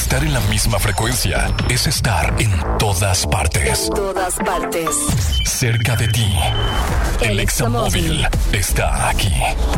Estar en la misma frecuencia es estar en todas partes. En todas partes. Cerca de ti. El Examóvil está aquí.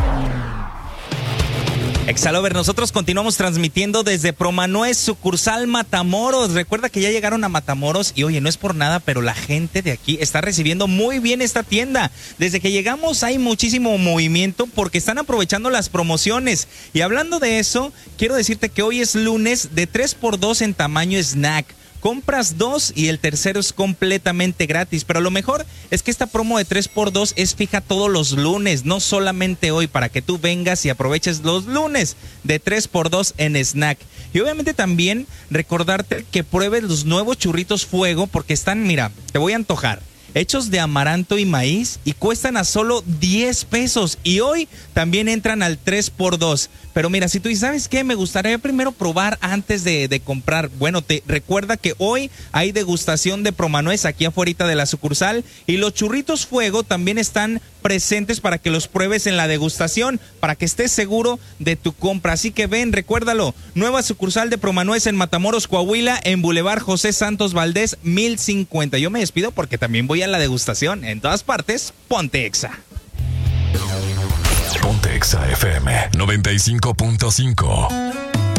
Exalover, nosotros continuamos transmitiendo desde Promanuez, sucursal Matamoros. Recuerda que ya llegaron a Matamoros y oye, no es por nada, pero la gente de aquí está recibiendo muy bien esta tienda. Desde que llegamos hay muchísimo movimiento porque están aprovechando las promociones. Y hablando de eso, quiero decirte que hoy es lunes de 3x2 en tamaño snack. Compras 2 y el tercero es completamente gratis, pero lo mejor es que esta promo de 3x2 es fija todos los lunes, no solamente hoy, para que tú vengas y aproveches los lunes de 3x2 en snack. Y obviamente también recordarte que pruebes los nuevos churritos fuego porque están, mira, te voy a antojar. Hechos de amaranto y maíz y cuestan a solo 10 pesos. Y hoy también entran al 3x2. Pero mira, si tú dices, ¿sabes qué? Me gustaría primero probar antes de comprar. Bueno, te recuerda que hoy hay degustación de Promanuez aquí afuera de la sucursal. Y los churritos fuego también están presentes para que los pruebes en la degustación, para que estés seguro de tu compra. Así que ven, recuérdalo. Nueva sucursal de Promanuez en Matamoros, Coahuila, en Boulevard José Santos Valdés, 1050. Yo me despido porque también voy a la degustación. En todas partes, ponte Exa. Ponte Exa FM 95.5.